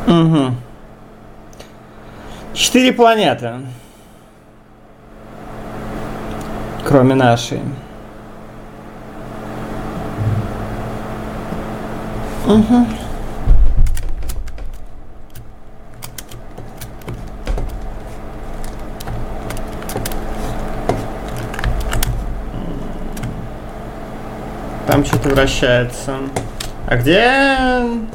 Угу. 4 планеты. Кроме нашей. Угу. Там что-то вращается. А где